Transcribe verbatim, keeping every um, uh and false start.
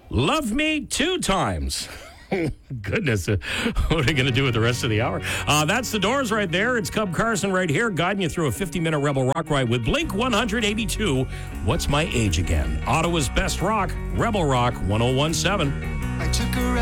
Love Me Two Times. Goodness, uh, what are we going to do with the rest of the hour? Uh, that's the Doors right there. It's Cub Carson right here, guiding you through a fifty-minute Rebel Rock ride with Blink one eighty-two. What's My Age Again? Ottawa's best rock, Rebel Rock ten seventeen. I took her